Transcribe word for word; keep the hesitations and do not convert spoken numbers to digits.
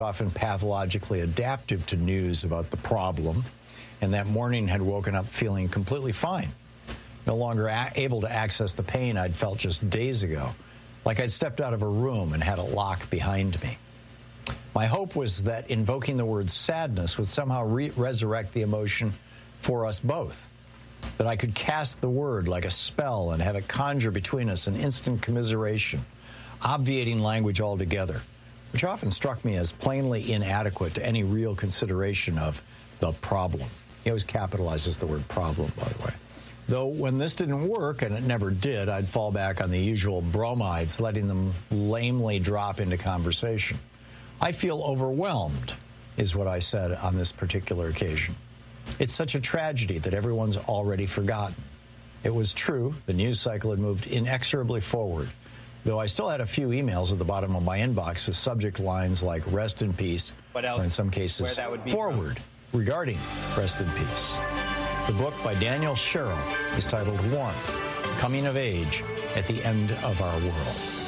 often pathologically adaptive to news about the problem, and that morning had woken up feeling completely fine, no longer a- able to access the pain I'd felt just days ago, like I'd stepped out of a room and had it locked behind me. My hope was that invoking the word sadness would somehow re- resurrect the emotion for us both, that I could cast the word like a spell and have it conjure between us an instant commiseration, obviating language altogether, which often struck me as plainly inadequate to any real consideration of the problem. He always capitalizes the word problem, by the way. Though when this didn't work, and it never did, I'd fall back on the usual bromides, letting them lamely drop into conversation. I feel overwhelmed, is what I said on this particular occasion. It's such a tragedy that everyone's already forgotten. It was true, the news cycle had moved inexorably forward, though I still had a few emails at the bottom of my inbox with subject lines like rest in peace, what else? or in some cases, forward from? regarding rest in peace. The book by Daniel Sherrill is titled Warmth, Coming of Age at the End of Our World.